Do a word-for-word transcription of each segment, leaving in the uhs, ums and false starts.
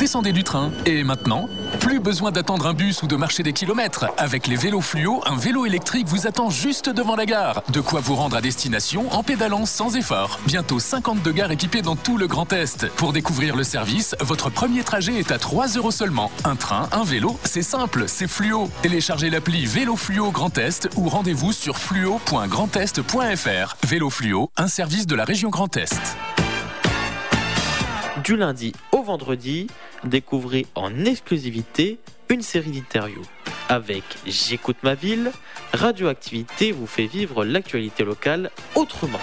descendez du train. Et maintenant, plus besoin d'attendre un bus ou de marcher des kilomètres. Avec les vélos fluo, un vélo électrique vous attend juste devant la gare. De quoi vous rendre à destination en pédalant sans effort. Bientôt cinquante-deux gares équipées dans tout le Grand Est. Pour découvrir le service, votre premier trajet est à trois euros seulement. Un train, un vélo, c'est simple, c'est fluo. Téléchargez l'appli Vélo Fluo Grand Est ou rendez-vous sur fluo point grandest point f r. Vélo Fluo, un service de la région Grand Est. Du lundi au vendredi, découvrez en exclusivité une série d'interviews. Avec J'écoute ma ville, Radioactivité vous fait vivre l'actualité locale autrement.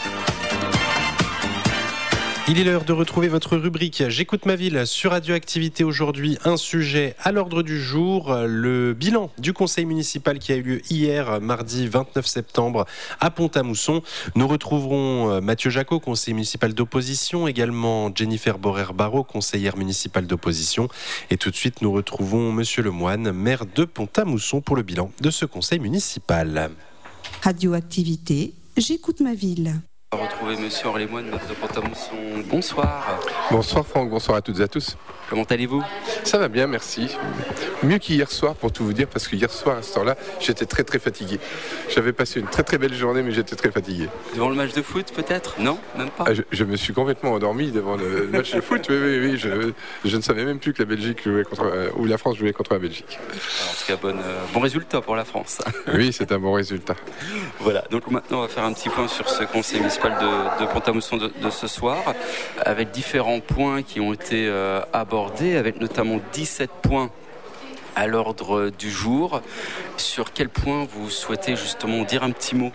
Il est l'heure de retrouver votre rubrique J'écoute ma ville sur Radioactivité. Aujourd'hui, un sujet à l'ordre du jour, le bilan du conseil municipal qui a eu lieu hier, mardi vingt-neuf septembre, à Pont-à-Mousson. Nous retrouverons Mathieu Jacot, conseiller municipal d'opposition, également Jennifer Borer-Barrault, conseillère municipale d'opposition. Et tout de suite, nous retrouvons Monsieur Lemoine, maire de Pont-à-Mousson, pour le bilan de ce conseil municipal. Radioactivité, J'écoute ma ville. On va retrouver Monsieur Henri Lemoine, maire de Pont-à-Mousson. Bonsoir. Bonsoir Franck, bonsoir à toutes et à tous. Comment allez-vous ? Ça va bien, merci. Mieux qu'hier soir, pour tout vous dire, parce que hier soir, à ce temps-là, j'étais très très fatigué. J'avais passé une très très belle journée, mais j'étais très fatigué. Devant le match de foot, peut-être ? Non, même pas. Ah, je, je me suis complètement endormi devant le match de foot. Oui, oui, oui. Je, je ne savais même plus que la Belgique jouait contre, euh, ou la France jouait contre la Belgique. Alors, en tout cas, bon, euh, bon résultat pour la France. Oui, c'est un bon résultat. Voilà. Donc maintenant, on va faire un petit point sur ce conseil municipal de, de Pont-à-Mousson de, de ce soir, avec différents points qui ont été euh, abordés, avec notamment dix-sept points à l'ordre du jour. Sur quel point vous souhaitez justement dire un petit mot ?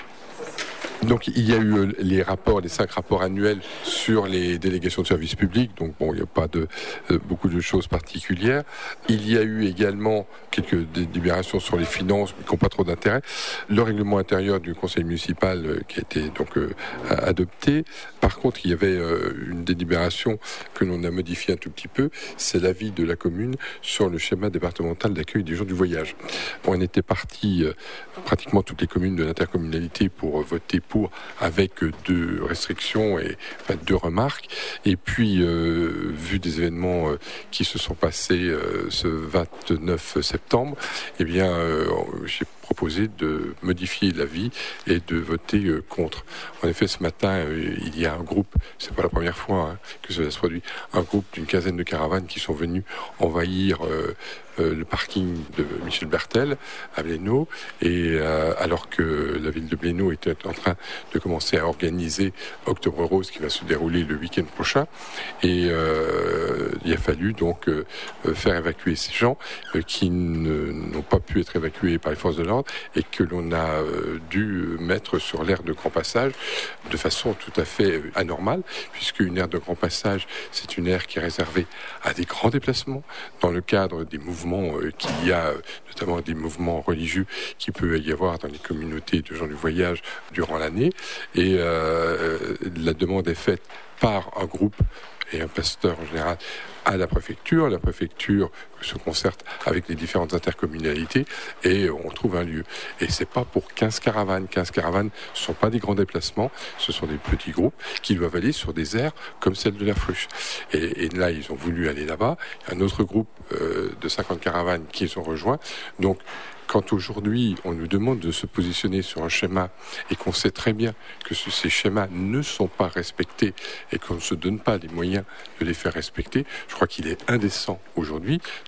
Donc il y a eu les rapports, les cinq rapports annuels sur les délégations de services publics. Donc bon, il n'y a pas de euh, beaucoup de choses particulières. Il y a eu également quelques délibérations sur les finances qui n'ont pas trop d'intérêt. Le règlement intérieur du conseil municipal euh, qui a été donc euh, adopté. Par contre, il y avait euh, une délibération que l'on a modifiée un tout petit peu. C'est l'avis de la commune sur le schéma départemental d'accueil des gens du voyage. Bon, on était parti euh, pratiquement toutes les communes de l'intercommunalité pour euh, voter pour, avec deux restrictions et enfin, deux remarques. Et puis, euh, vu des événements euh, qui se sont passés euh, ce vingt-neuf septembre, eh bien, euh, j'ai proposé de modifier l'avis et de voter euh, contre. En effet, ce matin, euh, il y a un groupe, c'est pas la première fois hein, que cela se produit, un groupe d'une quinzaine de caravanes qui sont venus envahir euh, euh, le parking de Michel Bertel à Blénaud, et euh, alors que la ville de Blénaud était en train de commencer à organiser Octobre Rose qui va se dérouler le week-end prochain, et euh, il a fallu donc euh, faire évacuer ces gens euh, qui ne, n'ont pas pu être évacués par les forces de l'ordre et que l'on a euh, dû mettre sur l'aire de grand passage de façon tout à fait anormale, puisque une aire de grand passage, c'est une aire qui est réservée à des grands déplacements dans le cadre des mouvements euh, qu'il y a, notamment des mouvements religieux qui peut y avoir dans les communautés de gens du voyage durant l'année. Et euh, la demande est faite par un groupe et un pasteur en général à la préfecture. La préfecture se concerte avec les différentes intercommunalités et on trouve un lieu. Et c'est pas pour quinze caravanes. quinze caravanes ne sont pas des grands déplacements, ce sont des petits groupes qui doivent aller sur des aires comme celle de la Fruche. Et, et là, ils ont voulu aller là-bas. Il y a un autre groupe euh, de cinquante caravanes qui les ont rejoints. Donc, quand aujourd'hui on nous demande de se positionner sur un schéma et qu'on sait très bien que ces schémas ne sont pas respectés et qu'on ne se donne pas les moyens de les faire respecter, je crois qu'il est indécent aujourd'hui